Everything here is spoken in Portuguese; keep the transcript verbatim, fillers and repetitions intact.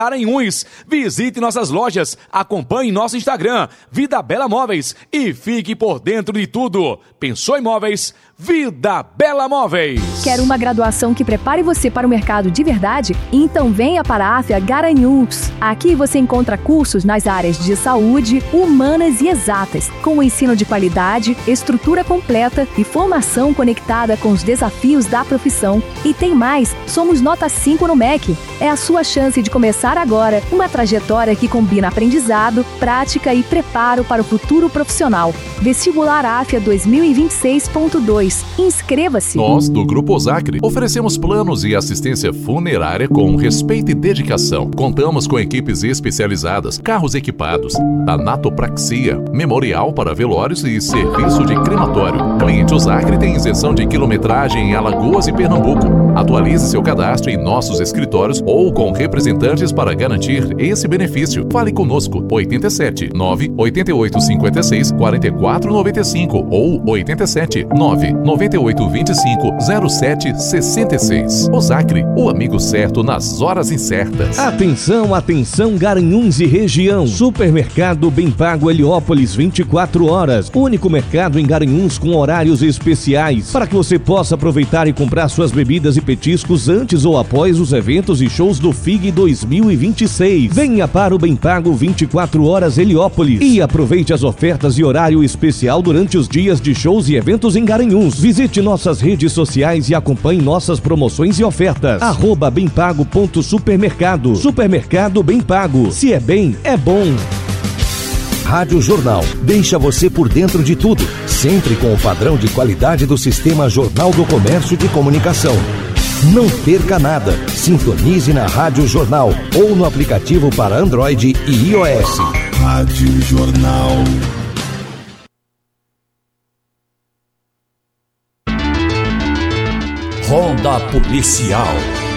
Garanhuns. Visite nossas lojas, acompanhe nosso Instagram, Vida Bela Móveis, e fique por dentro de tudo. Pensou em móveis? Vida Bela Móveis. Quer uma graduação que prepare você para o mercado de verdade? Então venha para a AFIA Garanhuns. Aqui você encontra cursos nas áreas de saúde, humanas e exatas, com o ensino de qualidade, estrutura completa e formação conectada com os desafios da profissão. E tem mais, somos nota cinco no M E C. É a sua chance de começar agora uma trajetória que combina aprendizado, prática e preparo para o futuro profissional. Vestibular AFIA dois mil e vinte e seis ponto dois. Inscreva-se! Nós, do Grupo Osacre, oferecemos planos e assistência funerária com respeito e dedicação. Contamos com equipes especializadas, carros equipados, tanatopraxia, memorial para velórios e serviço de crematório. Cliente Osacre tem isenção de quilometragem em Alagoas e Pernambuco. Atualize seu cadastro em nossos escritórios ou com representantes para garantir esse benefício. Fale conosco, oito sete nove oito oito cinco seis quatro quatro nove cinco ou oito sete nove nove oito dois cinco zero sete seis seis. Osacre, o amigo certo nas horas incertas. Atenção, atenção, Garanhuns e região. Supermercado Bem Pago Heliópolis, vinte e quatro horas. Único mercado em Garanhuns com horários especiais para que você possa aproveitar e comprar suas bebidas e petiscos antes ou após os eventos e shows do F I G dois mil e vinte e seis. Venha para o Bem Pago vinte e quatro horas Heliópolis e aproveite as ofertas e horário especial durante os dias de shows e eventos em Garanhuns. Visite nossas redes sociais e acompanhe nossas promoções e ofertas. Arroba bempago.supermercado. Supermercado Bem Pago. Se é bem, é bom. Rádio Jornal deixa você por dentro de tudo, sempre com o padrão de qualidade do Sistema Jornal do Comércio de Comunicação. Não perca nada. Sintonize na Rádio Jornal ou no aplicativo para Android e iOS. Rádio Jornal. Ronda Policial.